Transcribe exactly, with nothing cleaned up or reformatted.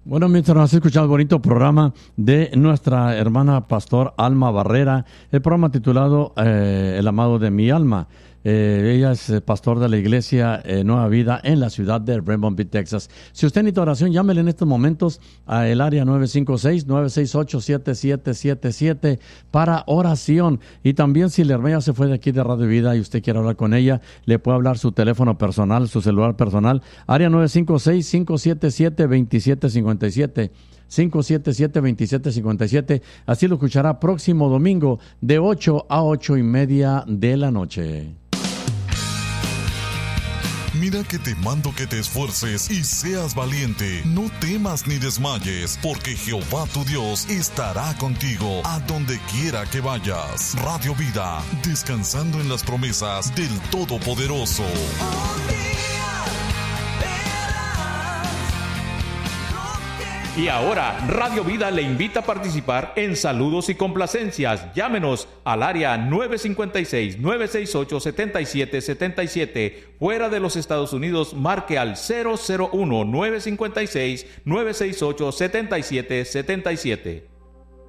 Bueno, mientras has escuchado el bonito programa de nuestra hermana pastor Alma Barrera, el programa titulado eh, El amado de mi alma. Eh, ella es pastor de la iglesia eh, Nueva Vida en la ciudad de Rainbow Beach, Texas. Si usted necesita oración, llámele en estos momentos a el área nueve cinco seis, nueve seis ocho, siete siete siete siete para oración. Y también si la hermana se fue de aquí de Radio Vida y usted quiere hablar con ella, le puede hablar su teléfono personal, su celular personal, área nueve cinco seis, cinco siete siete, dos siete cinco siete. cinco siete siete, dos siete cinco siete. Así lo escuchará próximo domingo de ocho a ocho y media de la noche. Mira que te mando que te esfuerces y seas valiente. No temas ni desmayes, porque Jehová tu Dios estará contigo a donde quiera que vayas. Radio Vida, descansando en las promesas del Todopoderoso. Y ahora, Radio Vida le invita a participar en saludos y complacencias. Llámenos al área nueve cinco seis, nueve seis ocho, siete siete siete siete. Fuera de los Estados Unidos, marque al cero cero uno, nueve cinco seis, nueve seis ocho, siete siete siete siete.